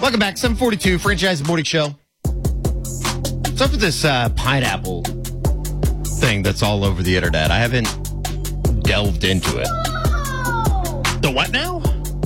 Welcome back, 742 Franchise Morning Show. What's up with this pineapple thing that's all over the internet? I haven't delved into it. The what now?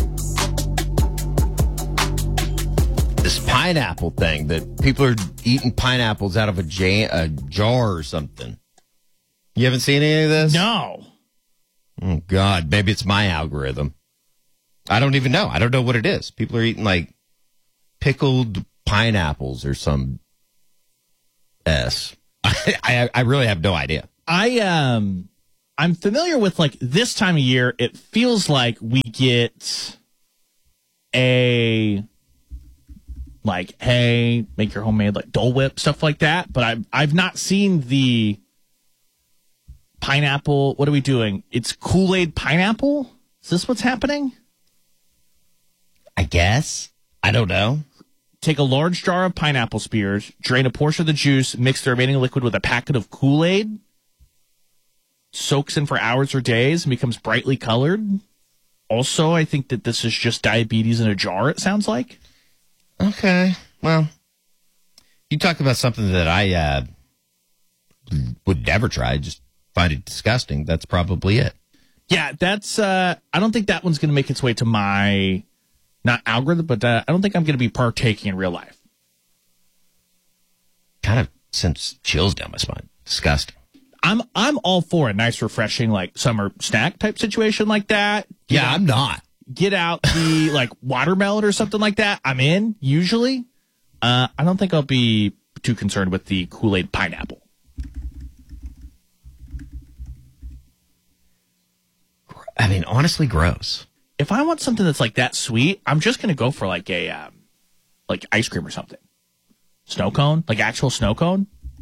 This pineapple thing that people are eating pineapples out of a jar or something. You haven't seen any of this? No. Oh, God. Maybe it's my algorithm. I don't even know. I don't know what it is. People are eating, like, pickled pineapples or some S. I really have no idea. I'm familiar with, like, this time of year, it feels like we get a, like, hey, make your homemade, like, Dole Whip, stuff like that. But I've not seen the pineapple. What are we doing? It's Kool-Aid pineapple? Is this what's happening? I guess. I don't know. Take a large jar of pineapple spears, drain a portion of the juice, mix the remaining liquid with a packet of Kool-Aid, soaks in for hours or days, and becomes brightly colored. Also, I think that this is just diabetes in a jar, it sounds like. Okay. Well, you talk about something that I would never try, just find it disgusting. That's probably it. Yeah, that's, I don't think that one's going to make its way to my, not algorithm, but I don't think I'm going to be partaking in real life. Kind of sends chills down my spine. Disgusting. I'm all for a nice, refreshing, like, summer snack type situation like that. Yeah, I'm not. Get out the, like, watermelon or something like that. I'm in, usually. I don't think I'll be too concerned with the Kool-Aid pineapple. I mean, honestly, gross. If I want something that's like that sweet, I'm just going to go for like a like ice cream or something. Snow cone, like actual snow cone.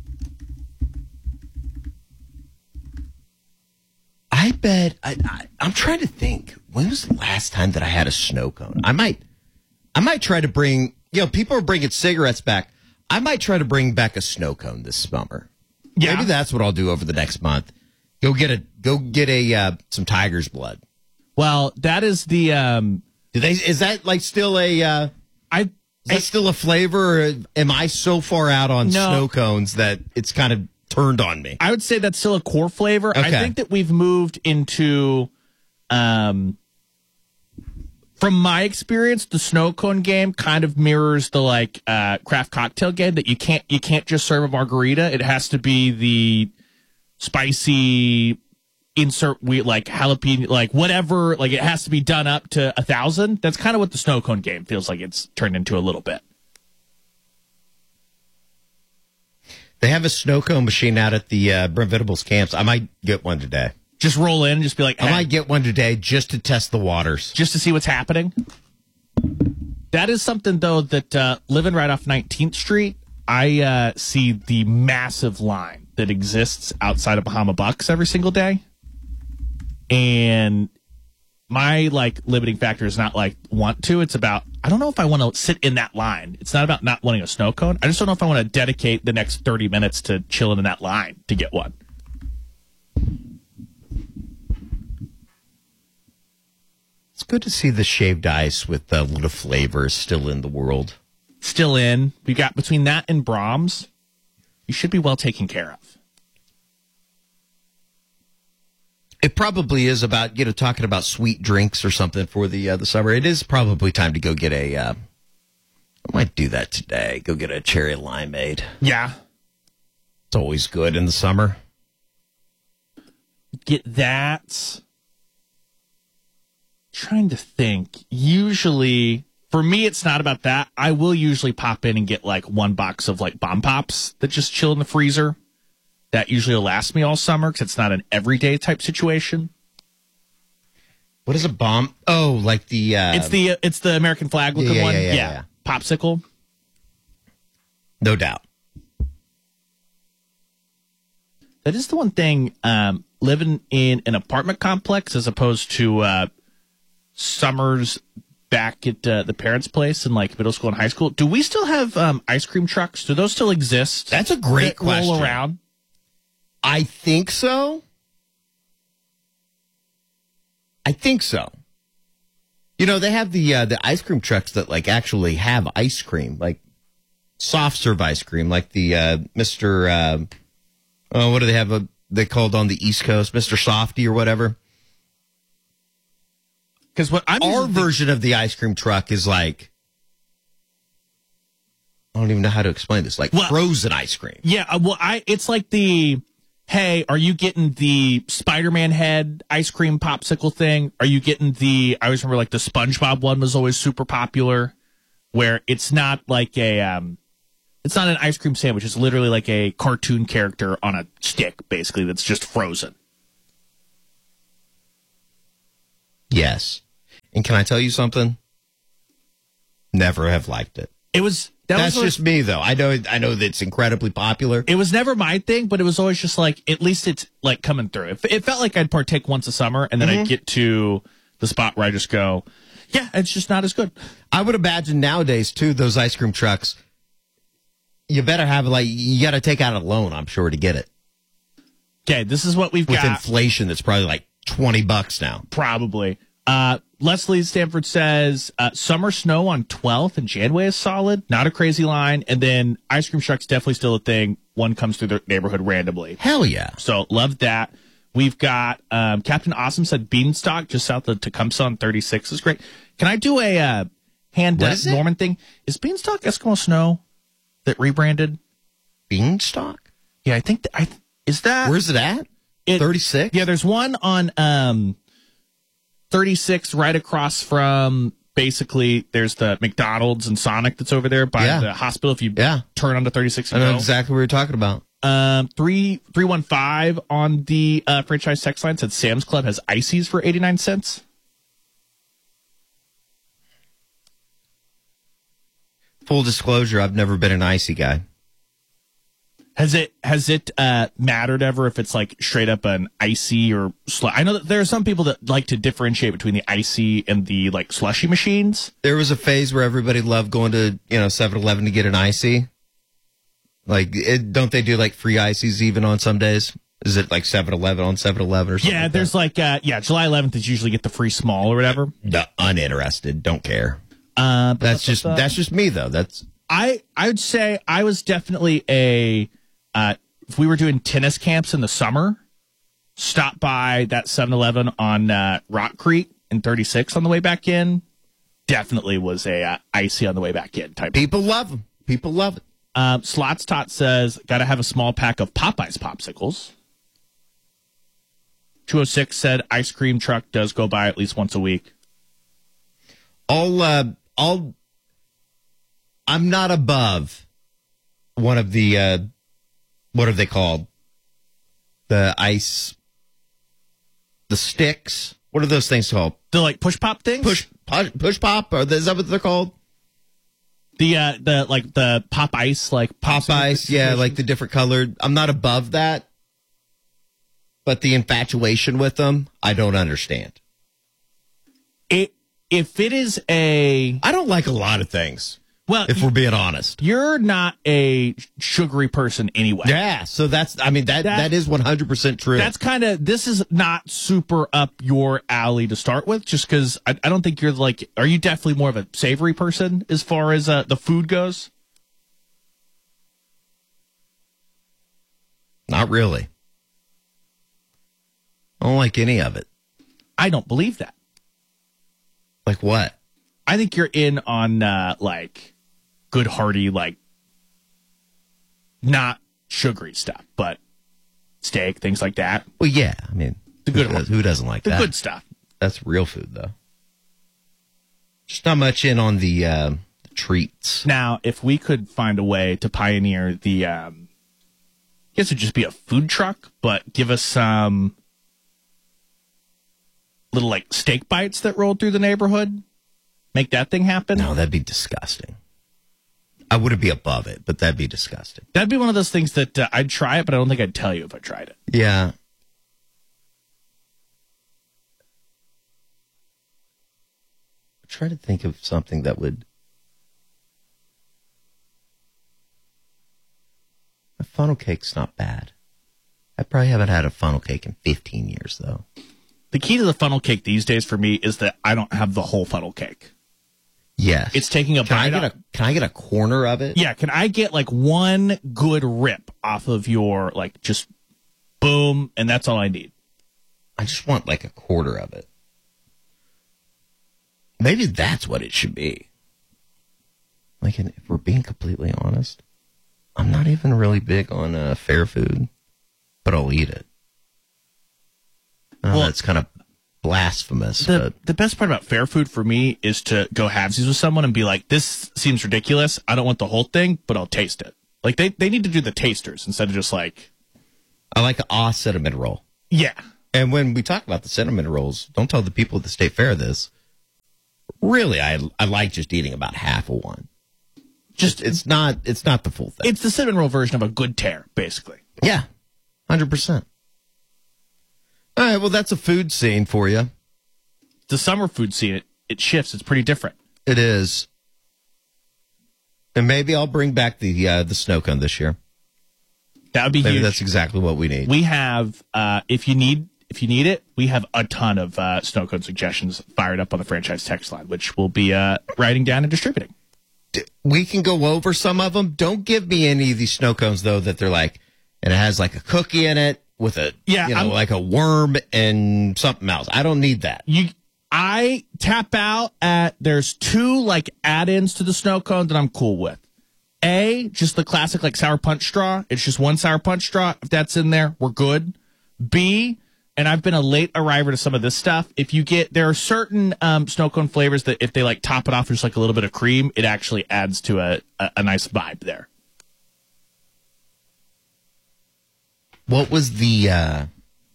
I bet I'm trying to think. When was the last time that I had a snow cone? I might try to bring. People are bringing cigarettes back. I might try to bring back a snow cone this summer. Yeah. Maybe that's what I'll do over the next month. Go get a some tiger's blood. Well, that is the. Is that like still a? Is that still a flavor? Or am I so far out on snow cones that it's kind of turned on me? I would say that's still a core flavor. Okay. I think that we've moved into, from my experience, the snow cone game kind of mirrors the like craft cocktail game that you can't just serve a margarita. It has to be the spicy insert like jalapeno, like whatever, like it has to be done up to 1,000. That's kind of what the snow cone game feels like it's turned into a little bit. They have a snow cone machine out at the Brent Venables camps. I might get one today. Just roll in and just be like, hey, I might get one today just to test the waters. Just to see what's happening. That is something, though, that living right off 19th Street, I see the massive line that exists outside of Bahama Bucks every single day. And my, like, limiting factor is not, like, want to. It's about, I don't know if I want to sit in that line. It's not about not wanting a snow cone. I just don't know if I want to dedicate the next 30 minutes to chilling in that line to get one. It's good to see the shaved ice with a little flavor still in the world. Still in. We got between that and Brahms, you should be well taken care of. It probably is about, talking about sweet drinks or something for the summer. It is probably time to go get I might do that today. Go get a cherry limeade. Yeah. It's always good in the summer. Get that. Trying to think. Usually, for me, it's not about that. I will usually pop in and get like one box of like Bomb Pops that just chill in the freezer. That usually will last me all summer because it's not an everyday type situation. What is a bomb? Oh, like the it's the American flag looking one. Yeah. Popsicle. No doubt. That is the one thing. Living in an apartment complex as opposed to summers back at the parents' place in like middle school and high school. Do we still have ice cream trucks? Do those still exist? That's a great question. Roll around. I think so. You know, they have the ice cream trucks that like actually have ice cream, like soft serve ice cream, like the Mr. What do they have? They called on the East Coast, Mr. Softy or whatever. Because what our version of the ice cream truck is like, I don't even know how to explain this, like frozen ice cream. Yeah, it's like hey, are you getting the Spider-Man head ice cream popsicle thing? Are you getting I always remember like the SpongeBob one was always super popular, where it's not like it's not an ice cream sandwich. It's literally like a cartoon character on a stick, basically, that's just frozen. Yes. And can I tell you something? Never have liked it. That's just me, though. I know that it's incredibly popular. It was never my thing, but it was always just like, at least it's like coming through. It felt like I'd partake once a summer, and then I'd get to the spot where I just go, yeah, it's just not as good. I would imagine nowadays, too, those ice cream trucks, you better have, like, you got to take out a loan, I'm sure, to get it. Okay, this is what we've got. With inflation, that's probably like $20 now. Probably. Leslie Stanford says summer snow on 12th and Janway is solid. Not a crazy line. And then ice cream truck's definitely still a thing. One comes through the neighborhood randomly. Hell yeah. So love that. We've got Captain Awesome said Beanstalk just south of Tecumseh on 36 is great. Can I do a hand Norman thing? Is Beanstalk Eskimo Snow that rebranded? Beanstalk? Yeah, I think is that. Where's it at? 36? Yeah, there's one on 36 right across from, basically, there's the McDonald's and Sonic that's over there by the hospital. If you turn onto 36 and I know exactly what you're talking about. 315 on the franchise text line said Sam's Club has ices for 89 cents. Full disclosure, I've never been an icy guy. Has it mattered ever if it's like straight up an icy or I know that there are some people that like to differentiate between the icy and the like slushy machines. There was a phase where everybody loved going to 7-Eleven to get an icy. Like, don't they do like free ices even on some days? Is it like 7-Eleven on 7-Eleven or something? Yeah, there's July 11th is usually get the free small or whatever. Uninterested, don't care. That's just me though. I would say I was definitely if we were doing tennis camps in the summer, stop by that 7-Eleven on Rock Creek in 36 on the way back in. Definitely was a icy on the way back in type. People love them. People love it. Slots Tot says, got to have a small pack of Popeyes popsicles. 206 said, ice cream truck does go by at least once a week. I'm not above one of the, what are they called? The sticks. What are those things called? The like push pop things? Push pop? Is that what they're called? The pop ice, like pop ice. Yeah, like the different colored. I'm not above that, but the infatuation with them, I don't understand. If it is I don't like a lot of things. Well, if we're being honest, you're not a sugary person anyway. Yeah, so that is 100% true. That's this is not super up your alley to start with, just because I don't think you're are you definitely more of a savory person as far as the food goes? Not really. I don't like any of it. I don't believe that. Like what? I think you're in on good hearty, not sugary stuff, but steak, things like that. Well, yeah, I mean, who doesn't like that? The good stuff. That's real food, though. Just not much in on the treats. Now, if we could find a way to pioneer the, I guess it'd just be a food truck, but give us some little steak bites that roll through the neighborhood. Make that thing happen? No, that'd be disgusting. I wouldn't be above it, but that'd be disgusting. That'd be one of those things that I'd try it, but I don't think I'd tell you if I tried it. Yeah. I try to think of something that would... A funnel cake's not bad. I probably haven't had a funnel cake in 15 years, though. the key to the funnel cake these days for me is that I don't have the whole funnel cake. Yes. It's taking a bite. Can I get a corner of it? Yeah, can I get like one good rip off of your, like, just boom, and that's all I need. I just want like a quarter of it. Maybe that's what it should be. Like, if we're being completely honest, I'm not even really big on fair food, but I'll eat it. Well, that's kind of blasphemous. The best part about fair food for me is to go halvesies with someone and be like, this seems ridiculous. I don't want the whole thing, but I'll taste it. Like, they need to do the tasters instead of just like... I like a cinnamon roll. Yeah. And when we talk about the cinnamon rolls, don't tell the people at the state fair this. Really, I like just eating about half of one. Just it's not the full thing. It's the cinnamon roll version of a good tear, basically. Yeah, 100%. All right, well, that's a food scene for you. The summer food scene, it shifts. It's pretty different. It is. And maybe I'll bring back the snow cone this year. That would be maybe huge. That's exactly what we need. We have, if you need it, we have a ton of snow cone suggestions fired up on the franchise text line, which we'll be writing down and distributing. We can go over some of them. Don't give me any of these snow cones, though, that they're like, and it has like a cookie in it with like a worm and something else. I don't need that. I tap out at, there's 2 like add-ins to the snow cone that I'm cool with. A, just the classic like sour punch straw. It's just 1 sour punch straw. If that's in there, we're good. B, and I've been a late arriver to some of this stuff. There are certain snow cone flavors that if they like top it off with just like a little bit of cream, it actually adds to a nice vibe there. What was the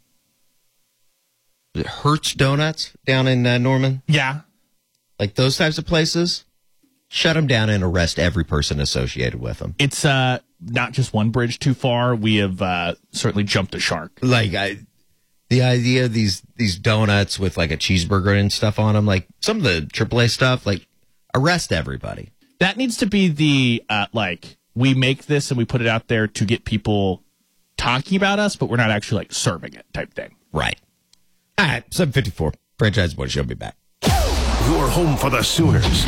Hertz Donuts down in Norman? Yeah. Like those types of places? Shut them down and arrest every person associated with them. It's not just one bridge too far. We have certainly jumped the shark. Like, the idea of these donuts with like a cheeseburger and stuff on them, like some of the AAA stuff, like arrest everybody. That needs to be the, we make this and we put it out there to get people talking about us, but we're not actually like serving it type thing. Right. All right, 7:54. Franchise Boys Show. Be back. You're home for the Sooners.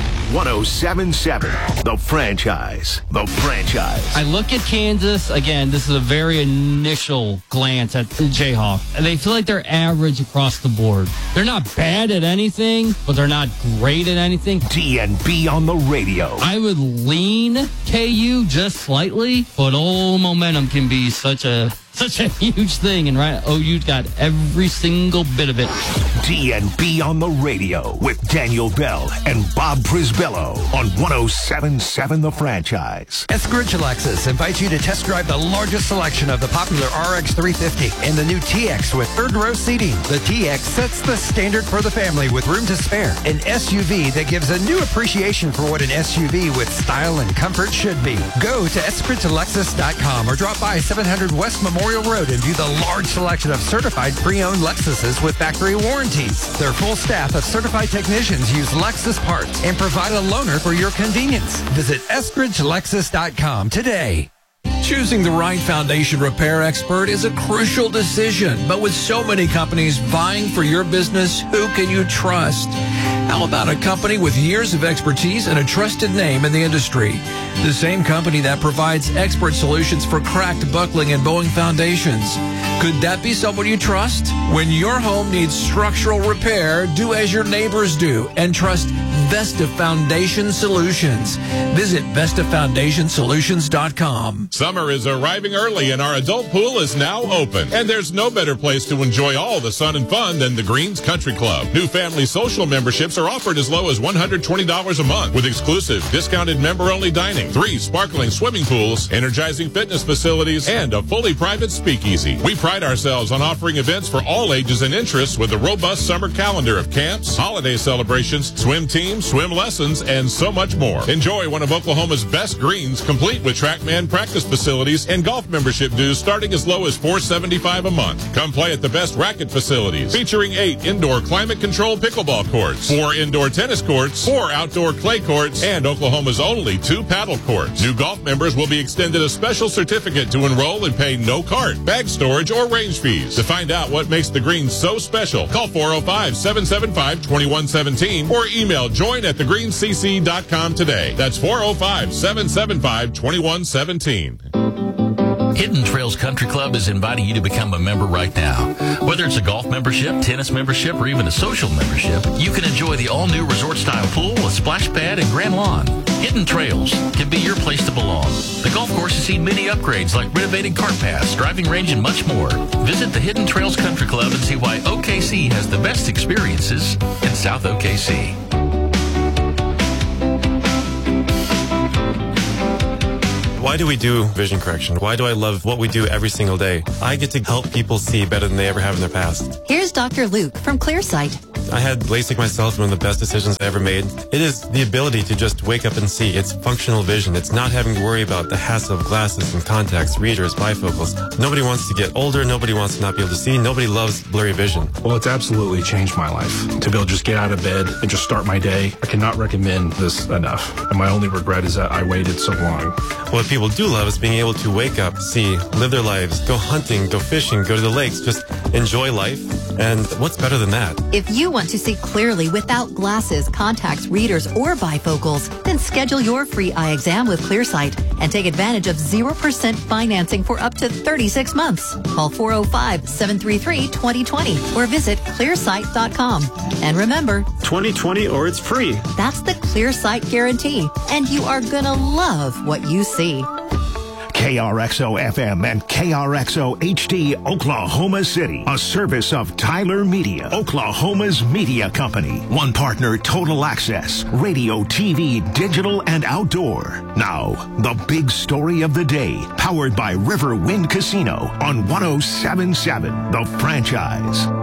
107.7. The Franchise. The Franchise. I look at Kansas, again, this is a very initial glance at the Jayhawk. They feel like they're average across the board. They're not bad at anything, but they're not great at anything. DNB on the radio. I would lean KU just slightly, but momentum can be such a huge thing, and right, OU's got every single bit of it. DNB on the radio with Daniel Bell and Bob Prisbello on 107.7 The Franchise. Eskridge Lexus invites you to test drive the largest selection of the popular RX 350 and the new TX with third row seating. The TX sets the standard for the family with room to spare. An SUV that gives a new appreciation for what an SUV with style and comfort should be. Go to eskridgelexus.com or drop by 700 West Memorial Road and view the large selection of certified pre-owned Lexuses with factory warranties. Their full staff of certified technicians use Lexus parts and provide a loaner for your convenience. Visit eskridgelexus.com today. Choosing the right foundation repair expert is a crucial decision, but with so many companies vying for your business, who can you trust? How about a company with years of expertise and a trusted name in the industry? The same company that provides expert solutions for cracked, buckling, and bowing foundations. Could that be someone you trust? When your home needs structural repair, do as your neighbors do and trust Vesta Foundation Solutions. Visit VestaFoundationSolutions.com. Summer is arriving early and our adult pool is now open. And there's no better place to enjoy all the sun and fun than the Greens Country Club. New family social memberships are offered as low as $120 a month with exclusive discounted member-only dining, 3 sparkling swimming pools, energizing fitness facilities, and a fully private speakeasy. We pride ourselves on offering events for all ages and interests with a robust summer calendar of camps, holiday celebrations, swim teams, games, swim lessons, and so much more. Enjoy one of Oklahoma's best greens, complete with TrackMan practice facilities and golf membership dues starting as low as $475 a month. Come play at the best racket facilities, featuring 8 indoor climate-controlled pickleball courts, 4 indoor tennis courts, 4 outdoor clay courts, and Oklahoma's only 2 paddle courts. New golf members will be extended a special certificate to enroll and pay no cart, bag storage, or range fees. To find out what makes the greens so special, call 405-775-2117 or email join@thegreenscc.com today. That's 405-775-2117. Hidden Trails Country Club is inviting you to become a member right now. Whether it's a golf membership, tennis membership, or even a social membership, you can enjoy the all-new resort-style pool, a splash pad, and grand lawn. Hidden Trails can be your place to belong. The golf course has seen many upgrades like renovated cart paths, driving range, and much more. Visit the Hidden Trails Country Club and see why OKC has the best experiences in South OKC. Why do we do vision correction? Why do I love what we do every single day? I get to help people see better than they ever have in their past. Here's Dr. Luke from Clearsight. I had LASIK myself, one of the best decisions I ever made. It is the ability to just wake up and see. It's functional vision. It's not having to worry about the hassle of glasses and contacts, readers, bifocals. Nobody wants to get older. Nobody wants to not be able to see. Nobody loves blurry vision. Well, it's absolutely changed my life. To be able to just get out of bed and just start my day, I cannot recommend this enough. And my only regret is that I waited so long. What people do love is being able to wake up, see, live their lives, go hunting, go fishing, go to the lakes, just enjoy life. And what's better than that? If you want to see clearly without glasses, contacts, readers, or bifocals, then schedule your free eye exam with Clearsight and take advantage of 0% financing for up to 36 months. Call 405-733-2020 or visit clearsight.com. And remember, 2020 or it's free. That's the Clearsight guarantee, and you are gonna love what you see. KRXO FM and KRXO HD, Oklahoma City. A service of Tyler Media, Oklahoma's media company. One partner, Total Access, radio, TV, digital, and outdoor. Now, the big story of the day, powered by Riverwind Casino on 107.7 The Franchise.